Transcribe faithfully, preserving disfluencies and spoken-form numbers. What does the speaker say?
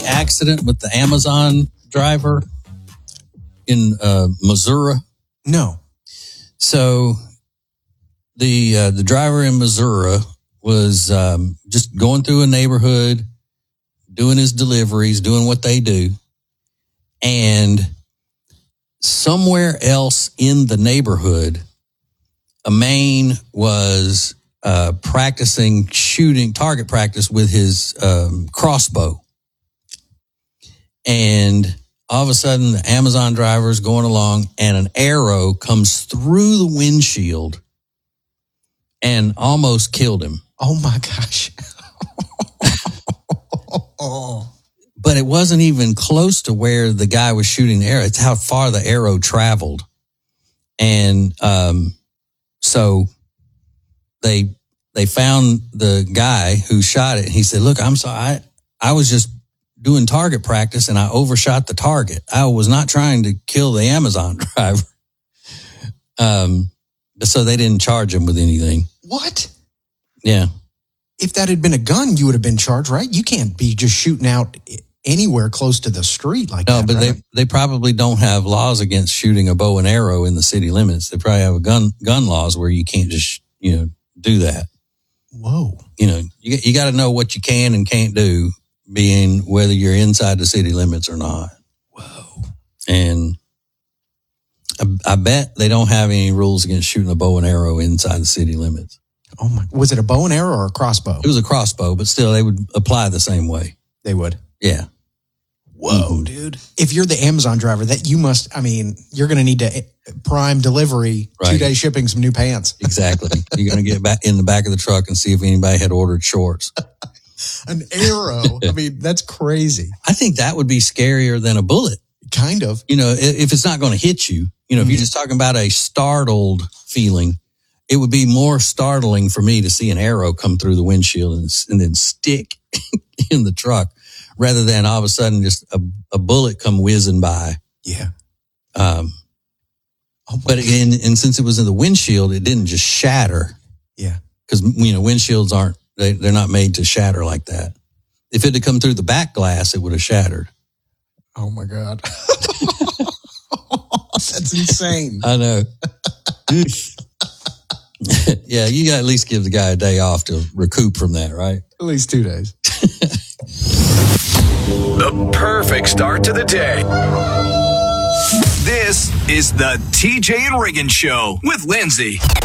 freak accident with the Amazon driver in uh, Missouri? No. So the uh, the driver in Missouri was um, just going through a neighborhood, doing his deliveries, doing what they do. And somewhere else in the neighborhood, a Maine was uh, practicing shooting, target practice with his um, crossbow. And all of a sudden, the Amazon driver is going along and an arrow comes through the windshield and almost killed him. Oh, my gosh. But it wasn't even close to where the guy was shooting the arrow. It's how far the arrow traveled. And um, so they they found the guy who shot it. He said, look, I'm sorry. I, I was just doing target practice and I overshot the target. I was not trying to kill the Amazon driver. Um, so they didn't charge him with anything. What? Yeah. If that had been a gun, you would have been charged, right? You can't be just shooting out anywhere close to the street like no, that. No, but right? they they probably don't have laws against shooting a bow and arrow in the city limits. They probably have a gun gun laws where you can't just, you know, do that. Whoa. You know, you you got to know what you can and can't do, being whether you're inside the city limits or not. Whoa. And I, I bet they don't have any rules against shooting a bow and arrow inside the city limits. Oh my! Was it a bow and arrow or a crossbow? It was a crossbow, but still, they would apply the same way. They would. Yeah. Whoa, mm-hmm. Dude! If you're the Amazon driver, that you must. I mean, you're going to need to prime delivery, right. two day shipping, some new pants. Exactly. You're going to get back in the back of the truck and see if anybody had ordered shorts. An arrow. I mean, that's crazy. I think that would be scarier than a bullet. Kind of. You know, if it's not going to hit you. You know, mm-hmm. if you're just talking about a startled feeling. It would be more startling for me to see an arrow come through the windshield and, and then stick in the truck rather than all of a sudden just a, a bullet come whizzing by. Yeah. Um, oh but in, and since it was in the windshield, it didn't just shatter. Yeah. Because, you know, windshields aren't, they, they're not made to shatter like that. If it had come through the back glass, it would have shattered. Oh, my God. That's insane. I know. Yeah, you got to at least give the guy a day off to recoup from that, right? At least two days. The perfect start to the day. This is the T J and Reagan Show with Lindsay.